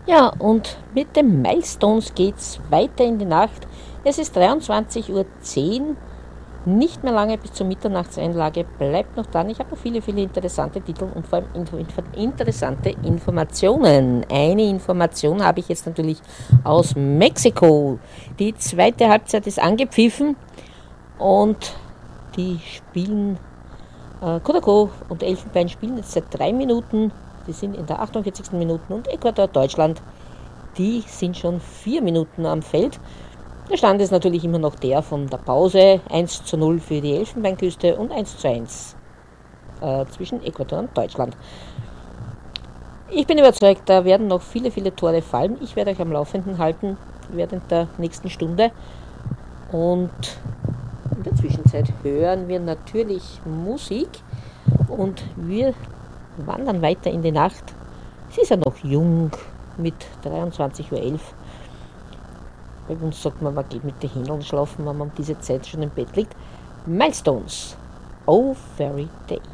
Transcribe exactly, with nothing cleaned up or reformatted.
Ja, und mit den Milestones geht's weiter in die Nacht. Es ist dreiundzwanzig Uhr zehn, nicht mehr lange bis zur Mitternachtseinlage. Bleibt noch dran, ich habe noch viele, viele interessante Titel und vor allem info, info, interessante Informationen. Eine Information habe ich jetzt natürlich aus Mexiko. Die zweite Halbzeit ist angepfiffen und die spielen, äh, Kodako und Elfenbein spielen jetzt seit drei Minuten. Die sind in der achtundvierzigsten Minute und Ecuador, Deutschland, die sind schon vier Minuten am Feld. Der Stand ist natürlich immer noch der von der Pause. eins zu null für die Elfenbeinküste und eins zu eins äh, zwischen Ecuador und Deutschland. Ich bin überzeugt, da werden noch viele, viele Tore fallen. Ich werde euch am Laufenden halten während der nächsten Stunde. Und in der Zwischenzeit hören wir natürlich Musik und wir wandern weiter in die Nacht. Es ist ja noch jung mit dreiundzwanzig Uhr elf. Bei uns sagt man, man geht mit den Händen schlafen, wenn man um diese Zeit schon im Bett liegt. Milestones. Oh, Fairy Day.